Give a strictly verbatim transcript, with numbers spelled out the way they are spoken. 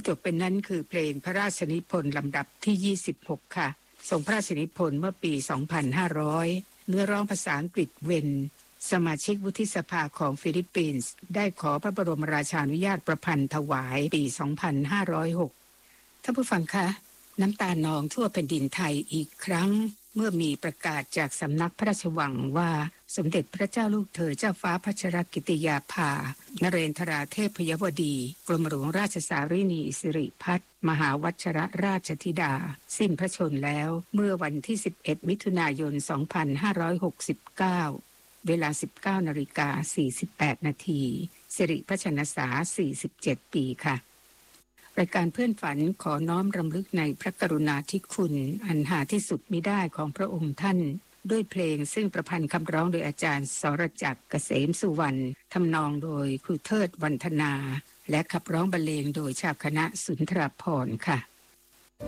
จบเป็นนั้นคือเพลงพระราชนิพนธ์ลำดับที่ยี่สิบหกค่ะทรงพระราชนิพนธ์เมื่อปีสองพันห้าร้อยเนื้อร้องภาษาอังกฤษเวนสมาชิกวุฒิสภาของฟิลิปปินส์ได้ขอพระบรมราชานุญาตประพันธ์ถวายปีสองพันห้าร้อยหกท่านผู้ฟังคะน้ำตานองทั่วแผ่นดินไทยอีกครั้งเมื่อมีประกาศจากสำนักพระราชวังว่าสมเด็จพระเจ้าลูกเธอเจ้าฟ้าพัชรกิติยาภานเรนทราเทพยวดีกรมหลวงราชสารินีสิริพัฒน์มหาวัชรราชธิดาสิ้นพระชนม์แล้วเมื่อวันที่สิบเอ็ดมิถุนายนสองพันห้าร้อยหกสิบเก้าเวลา สิบเก้านาฬิกาสี่สิบแปดนาทีสิริพระชนษาสี่สิบเจ็ดปีค่ะรายการเพื่อนฝันขอน้อมรำลึกในพระกรุณาธิคุณอันหาที่สุดมิได้ของพระองค์ท่านด้วยเพลงซึ่งประพันธ์คำร้องโดยอาจารย์สรจักรเกษมสุวรรณทำนองโดยครูเทิดวรรธนาและขับร้องบรรเลงโดยชาวคณะสุนทรภรณ์ค่ะ